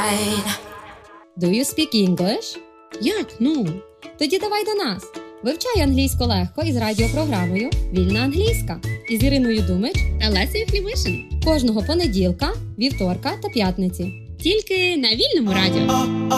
Do you speak English? Як? Тоді давай до нас. Вивчай англійську легко із радіопрограмою «Вільна англійська» із Іриною Думич та Лесею Хлівишин. кожного понеділка, вівторка та п'ятниці. Тільки на Вільному радіо.